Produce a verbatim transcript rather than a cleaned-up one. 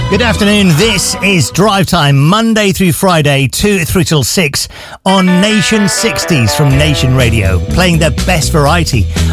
Good afternoon. This is Drive Time, Monday through Friday, two through till six on Nation sixties from Nation Radio, playing the best variety